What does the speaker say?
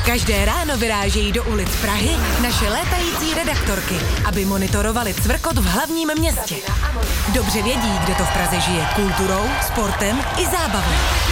Každé ráno vyrážejí do ulic Prahy naše létající redaktorky, aby monitorovali cvrkot v hlavním městě. Dobře vědí, kde to v Praze žije kulturou, sportem i zábavou.